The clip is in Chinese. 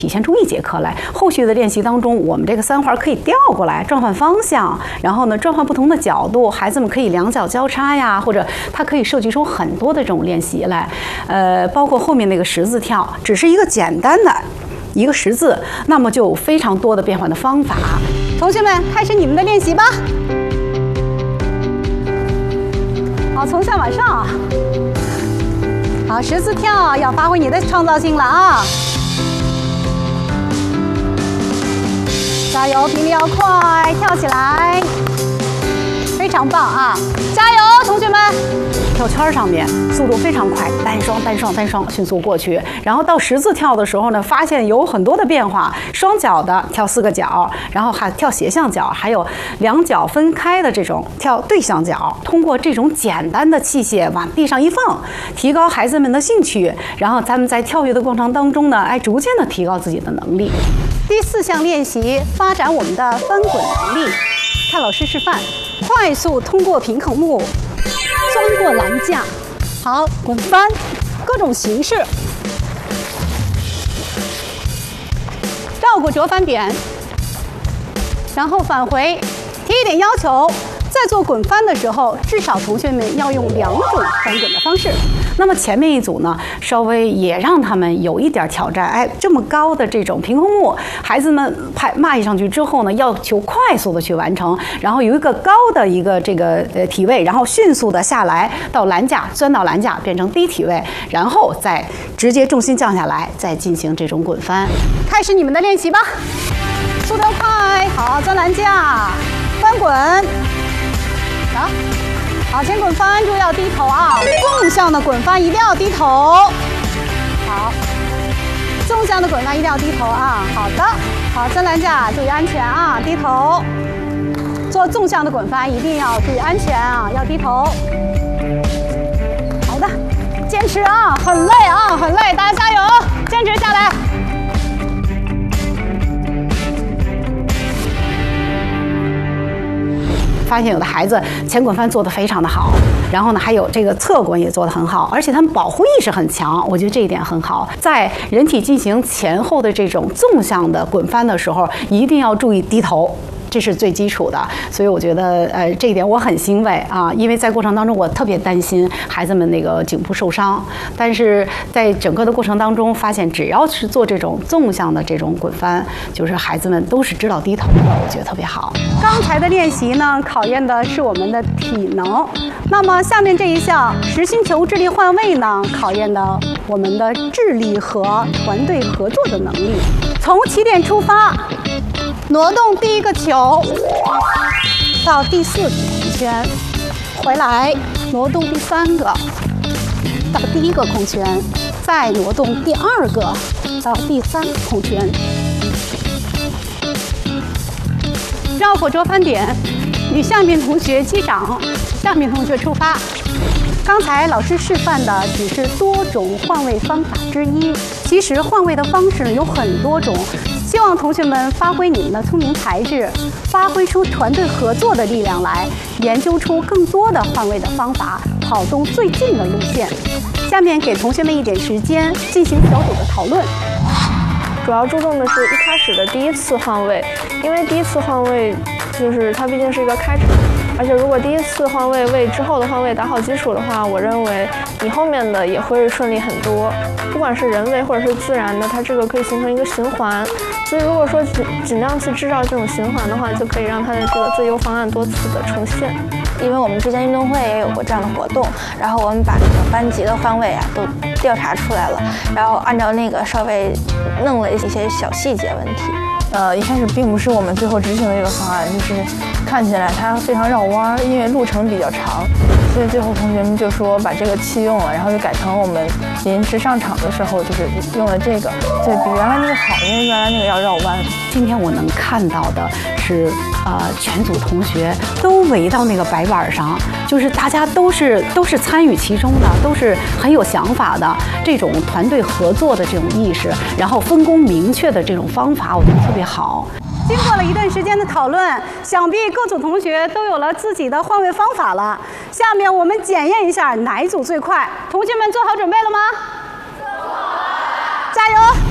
体现出一节课来。后续的练习当中，我们这个3环可以调过来，转换方向，然后呢转换不同的角度，孩子们可以两脚交叉呀，或者它可以设计出很多的这种练习来。包括后面那个十字跳，只是一个简单的一个十字，那么就有非常多的变换的方法。同学们，开始你们的练习吧。好，从下往上。好，十字跳要发挥你的创造性了啊！加油，频率要快，跳起来，非常棒啊！加油，同学们！跳圈上面速度非常快，单双单双单双迅速过去。然后到十字跳的时候呢，发现有很多的变化，双脚的跳4个脚，然后还跳斜向脚，还有两脚分开的这种跳对向脚。通过这种简单的器械往地上一放，提高孩子们的兴趣，然后咱们在跳跃的过程当中呢，逐渐的提高自己的能力。第4项练习，发展我们的翻滚能力。看老师示范，快速通过平衡木，钻过栏架，好，滚翻，各种形式，绕过折返点，然后返回。提一点要求，在做滚翻的时候，至少同学们要用2种翻滚的方式。那么前面一组呢，稍微也让他们有一点挑战。这么高的这种平衡木，孩子们迈上去之后呢，要求快速的去完成，然后有一个高的一个这个体位，然后迅速的下来到栏架，钻到栏架变成低体位，然后再直接重心降下来，再进行这种滚翻。开始你们的练习吧，速度快，好，钻栏架，翻滚，好，前滚翻注意要低头啊，纵向的滚翻一定要低头。好，纵向的滚翻一定要低头啊。好的，好，钻栏架注意安全啊，低头。做纵向的滚翻一定要注意安全啊，要低头。好的，坚持啊，很累啊，很累，大家加油，坚持下来。发现有的孩子前滚翻做得非常的好，然后呢，还有这个侧滚也做得很好，而且他们保护意识很强，我觉得这一点很好。在人体进行前后的这种纵向的滚翻的时候，一定要注意低头。这是最基础的，所以我觉得这一点我很欣慰啊，因为在过程当中我特别担心孩子们那个颈部受伤，但是在整个的过程当中发现，只要是做这种纵向的这种滚翻，就是孩子们都是知道低头的，我觉得特别好。刚才的练习呢，考验的是我们的体能，那么下面这一项实心球智力换位呢，考验的我们的智力和团队合作的能力。从起点出发，挪动第一个球到第4个空圈，回来挪动第3个到第1个空圈，再挪动第2个到第3个空圈，绕过折返点，与下面同学击掌，下面同学出发。刚才老师示范的只是多种换位方法之一，其实换位的方式有很多种。希望同学们发挥你们的聪明才智，发挥出团队合作的力量来，研究出更多的换位的方法，跑动最近的路线。下面给同学们一点时间进行小组的讨论。 主要注重的是一开始的第1次换位，因为第1次换位就是它毕竟是一个开场，而且如果第1次换位为之后的换位打好基础的话，我认为你后面的也会顺利很多。不管是人为或者是自然的，它这个可以形成一个循环。所以如果说尽量去制造这种循环的话，就可以让它的这个最优方案多次的呈现。 因为我们之前运动会也有过这样的活动，然后我们把这个班级的换位啊都调查出来了，然后按照那个稍微弄了一些小细节问题。 一开始并不是我们最后执行的这个方案，就是看起来它非常绕弯，因为路程比较长，所以最后同学们就说把这个弃用了，然后就改成我们临时上场的时候就是用了这个，对比原来那个好，因为原来那个要绕弯。 今天我能看到的是，全组同学都围到那个白板上，就是大家都是参与其中的，都是很有想法的，这种团队合作的这种意识，然后分工明确的这种方法，我觉得特别好。经过了一段时间的讨论，想必各组同学都有了自己的换位方法了。下面我们检验一下哪一组最快。同学们做好准备了吗？做好了。加油！